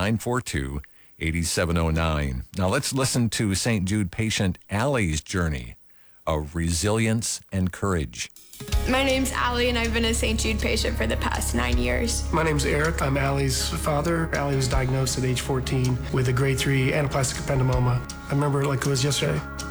942-8709. Now let's listen to St. Jude patient Allie's journey of resilience and courage. My name's Allie, and I've been a St. Jude patient for the past 9 years. My name's Eric. I'm Allie's father. Allie was diagnosed at age 14 with a grade 3 anaplastic ependymoma. I remember it like it was yesterday.